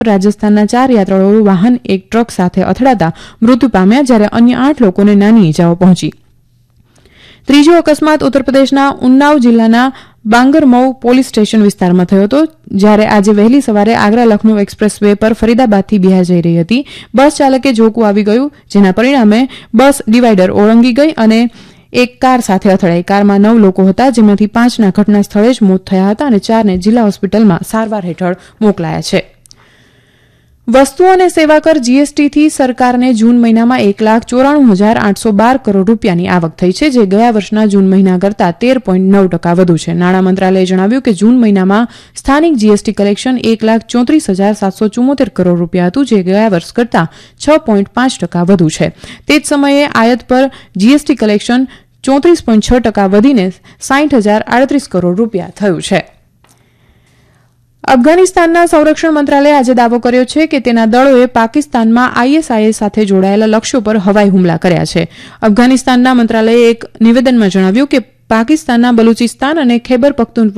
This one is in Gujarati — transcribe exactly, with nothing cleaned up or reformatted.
રાજસ્થાનના ચાર યાત્રાળુઓ વાહન એક ટ્રક સાથે અથડાતા મૃત્યુ પામ્યા, જ્યારે અન્ય આઠ લોકોને નાની ઇજાઓ પહોંચી. ત્રીજો અકસ્માત ઉત્તર પ્રદેશના ઉન્નાવ જિલ્લાના બાંગરમઉ પોલીસ સ્ટેશન વિસ્તારમાં થયો હતો, જ્યારે આજે વહેલી સવારે આગ્રા લખનૌ એક્સપ્રેસ વે પર ફરીદાબાદથી બિહાર જઈ રહી હતી. બસ ચાલકે ઝોકું આવી ગયું, જેના પરિણામે બસ ડિવાઈડર ઓળંગી ગઈ અને એક કાર સાથે અથડાઈ. કારમાં નવ લોકો હતા, જેમાંથી પાંચના ઘટના સ્થળે જ મોત થયા હતા અને ચારને જિલ્લા હોસ્પિટલમાં સારવાર હેઠળ મોકલાયા છે. વસ્તુ અને સેવા કર જીએસટીથી સરકારને જૂન મહિનામાં એક લાખ ચોરાણું હજાર આઠસો બાર કરોડ રૂપિયાની આવક થઈ છે, જે ગયા વર્ષના જૂન મહિના કરતાં તેર પોઈન્ટ નવ ટકા વધુ છે. નાણાં મંત્રાલયે જણાવ્યું કે જૂન મહિનામાં સ્થાનિક જીએસટી કલેક્શન એક લાખ ચોત્રીસ હજાર સાતસો ચુમ્મોતેર કરોડ રૂપિયા હતું, જે ગયા વર્ષ કરતાં છ પોઈન્ટ પાંચ ટકા વધુ છે. તે જ સમયે આયાત પર જીએસટી કલેક્શન ચોત્રીસ પોઈન્ટ છ ટકા વધીને સાઠ હજાર આડત્રીસ કરોડ રૂપિયા થયું છે. અફઘાનિસ્તાનના સંરક્ષણ મંત્રાલયે આજે દાવો કર્યો છે કે તેના દળોએ પાકિસ્તાનમાં આઈએસઆઈએસ સાથે જોડાયેલા લક્ષ્યો પર હવાઈ હુમલા કર્યા છે. અફઘાનિસ્તાનના મંત્રાલયે એક નિવેદનમાં જણાવ્યું કે પાકિસ્તાનના બલુચિસ્તાન અને ખૈબર પખ્તુનખ્વા